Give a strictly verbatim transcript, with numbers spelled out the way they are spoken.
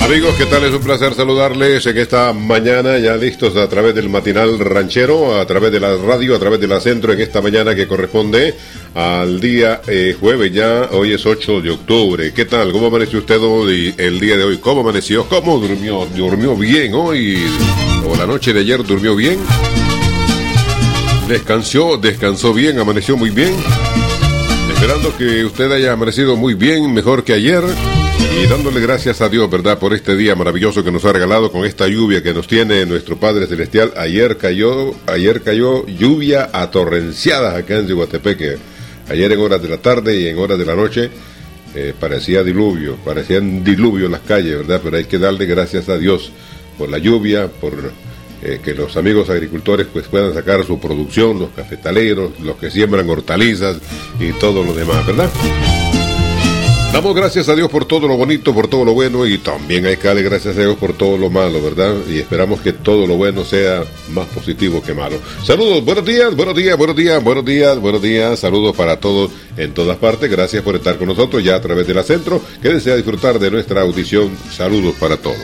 Amigos, ¿qué tal? Es un placer saludarles en esta mañana, ya listos a través del matinal ranchero, a través de la radio, a través de la centro, en esta mañana que corresponde al día eh, jueves ya. Hoy es ocho de octubre. ¿Qué tal? ¿Cómo amaneció usted hoy, el día de hoy? ¿Cómo amaneció? ¿Cómo durmió? ¿Durmió bien hoy? ¿O la noche de ayer durmió bien? ¿Descansó? ¿Descansó bien? ¿Amaneció muy bien? Esperando que usted haya amanecido muy bien, mejor que ayer. Y dándole gracias a Dios, ¿verdad?, por este día maravilloso que nos ha regalado con esta lluvia que nos tiene nuestro Padre Celestial. Ayer cayó, ayer cayó lluvia a torrenciadas acá en Ciguatepeque. Ayer en horas de la tarde y en horas de la noche eh, parecía diluvio, parecían diluvio las calles, ¿verdad? Pero hay que darle gracias a Dios por la lluvia, por eh, que los amigos agricultores pues puedan sacar su producción, los cafetaleros, los que siembran hortalizas y todo lo demás, ¿verdad? Damos gracias a Dios por todo lo bonito, por todo lo bueno, y también hay que darle gracias a Dios por todo lo malo, ¿verdad? Y esperamos que todo lo bueno sea más positivo que malo. Saludos, buenos días, buenos días, buenos días, buenos días, buenos días. Saludos para todos en todas partes. Gracias por estar con nosotros ya a través de la centro. Que desea disfrutar de nuestra audición. Saludos para todos.